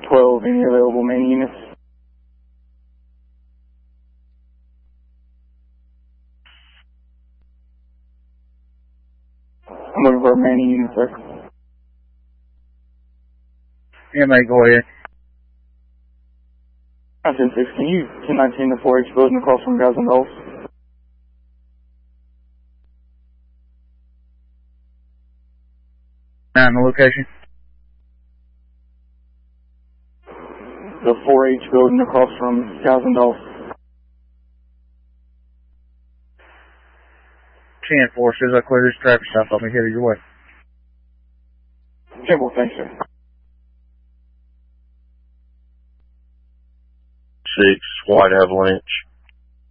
12, any available main units? I'm looking for a main unit, sir. Yeah, mate, go ahead. 9-6, can you 1019 the 4H building across from Guys and Dolls? Now in the location. The 4H building across from Guys and Dolls. 10-4, says I clear this traffic stop, I'll be headed your way. Simple, thanks, sir. 6, White Avalanche.